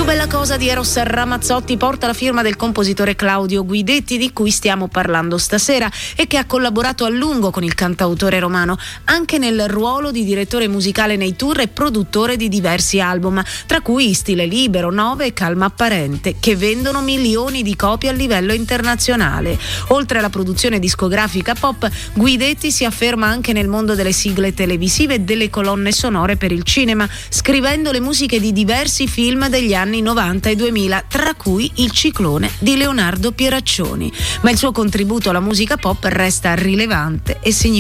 Più bella cosa di Eros Ramazzotti porta la firma del compositore Claudio Guidetti, di cui stiamo parlando stasera e che ha collaborato a lungo con il cantautore romano anche nel ruolo di direttore musicale nei tour e produttore di diversi album, tra cui Stile Libero, Nove e Calma Apparente, che vendono milioni di copie a livello internazionale. Oltre alla produzione discografica pop, Guidetti si afferma anche nel mondo delle sigle televisive e delle colonne sonore per il cinema, scrivendo le musiche di diversi film degli anni 90 e 2000, tra cui Il Ciclone di Leonardo Pieraccioni. Ma il suo contributo alla musica pop resta rilevante e significativo.